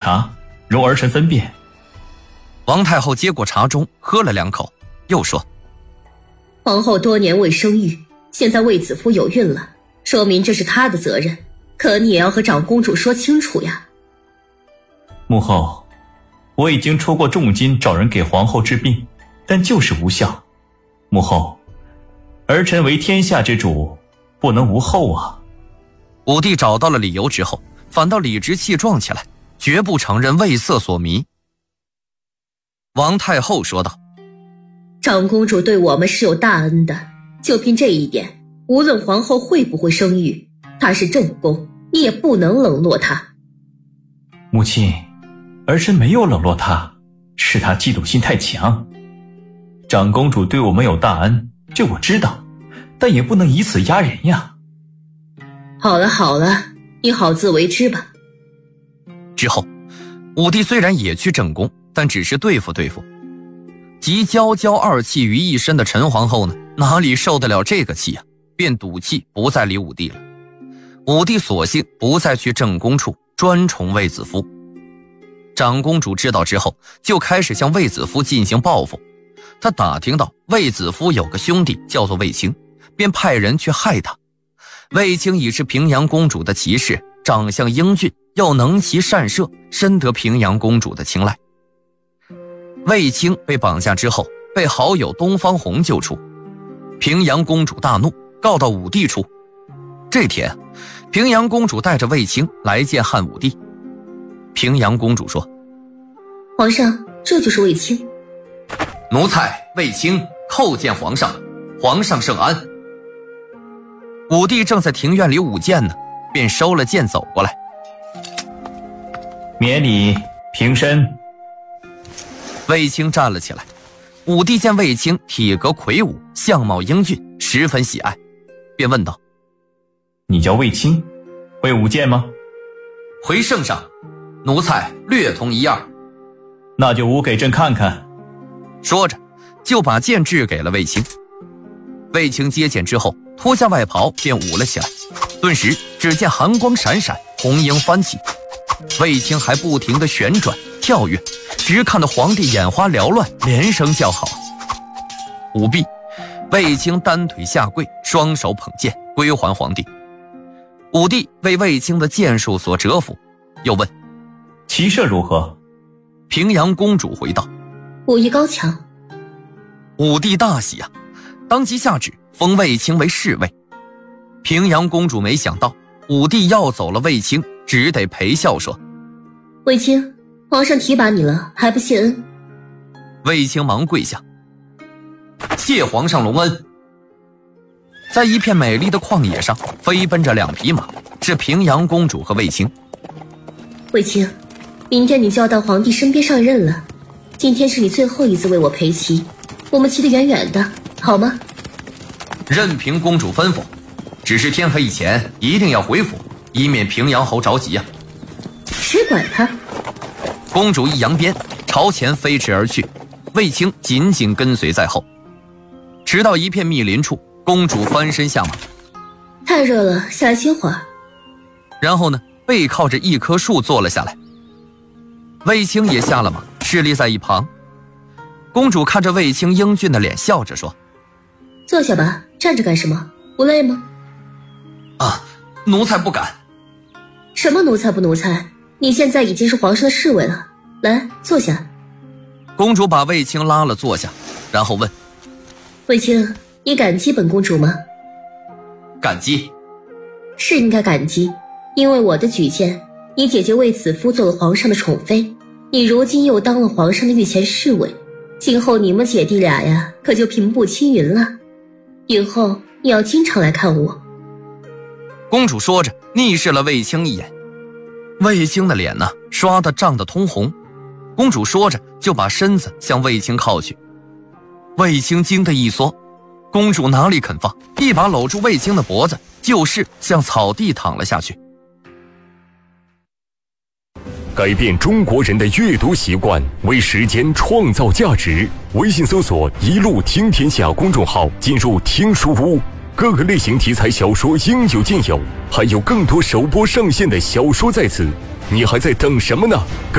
茶，容儿臣分辨。 王太后接过茶盅，喝了2口，又说： 皇后多年未生育，现在卫子夫有孕了，说明这是她的责任，可你也要和长公主说清楚呀。 母后，我已经出过重金找人给皇后治病，但就是无效。母后，儿臣为天下之主，不能无后啊。 武帝找到了理由之后，反倒理直气壮起来，绝不承认卫色所迷。王太后说道： 长公主对我们是有大恩的，就凭这一点，无论皇后会不会生育，她是正宫，你也不能冷落她。 母亲，儿臣没有冷落她，是她嫉妒心太强。长公主对我们有大恩，这我知道，但也不能以此压人呀。 好了好了，你好自为之吧。 之后，武帝虽然也去正宫，但只是对付对付。集娇娇二气于一身的陈皇后呢，哪里受得了这个气啊，便赌气不再理武帝了。武帝索性不再去正宫处，专宠卫子夫。长公主知道之后，就开始向卫子夫进行报复。她打听到卫子夫有个兄弟叫做卫青，便派人去害他。卫青已是平阳公主的骑士，长相英俊，又能骑善射，深得平阳公主的青睐。卫青被绑架之后，被好友东方红救出。平阳公主大怒，告到武帝处。这天，平阳公主带着卫青来见汉武帝。平阳公主说： 皇上，这就是卫青。 奴才卫青叩见皇上，皇上圣安。武帝正在庭院里舞剑呢，便收了剑走过来。 免礼，平身。 卫青站了起来。武帝见卫青体格魁梧，相貌英俊，十分喜爱，便问道： 你叫卫青，会舞剑吗？ 回圣上，奴才略通一二。 那就舞给朕看看。 说着就把剑掷给了卫青。卫青接剑之后，脱下外袍便舞了起来。顿时只见寒光闪闪，红缨翻起，卫青还不停地旋转跳跃，直看得皇帝眼花缭乱，连声叫好。舞毕，卫青单腿下跪，双手捧剑归还皇帝。武帝为卫青的剑术所折服，又问： 骑射如何？ 平阳公主回道： 武艺高强。 武帝大喜啊，当即下旨封卫青为侍卫。平阳公主没想到武帝要走了卫青，只得陪笑说： 卫青，皇上提拔你了，还不谢恩？ 卫青忙跪下：谢皇上隆恩。在一片美丽的旷野上，飞奔着2匹马，是平阳公主和卫青。 卫青，明天你就要到皇帝身边上任了，今天是你最后一次为我陪骑，我们骑得远远的，好吗？ 任凭公主吩咐，只是天黑以前一定要回府，以免平阳侯着急啊。 谁管他？ 公主一扬鞭，朝前飞驰而去，卫青紧紧跟随在后。直到一片密林处，公主翻身下马。 太热了，下来歇会儿。 然后呢，背靠着一棵树坐了下来。卫青也下了马，侍立在一旁。公主看着卫青英俊的脸，笑着说： 坐下吧，站着干什么？不累吗？ 啊，奴才不敢。 什么奴才不奴才？你现在已经是皇上的侍卫了，来，坐下。 公主把卫青拉了坐下，然后问： 卫青，你感激本公主吗？ 感激。 是应该感激，因为我的举荐，你姐姐卫子夫做了皇上的宠妃，你如今又当了皇上的御前侍卫，今后你们姐弟俩呀，可就平步青云了。以后你要经常来看我。 公主说着逆视了卫青一眼，卫青的脸呢，刷得涨得通红。公主说着就把身子向卫青靠去。卫青惊得一缩，公主哪里肯放，一把搂住卫青的脖子，就是向草地躺了下去。 改变中国人的阅读习惯，为时间创造价值。微信搜索“一路听天下”公众号，进入听书屋，各个类型题材小说应有尽有，还有更多首播上线的小说在此，你还在等什么呢？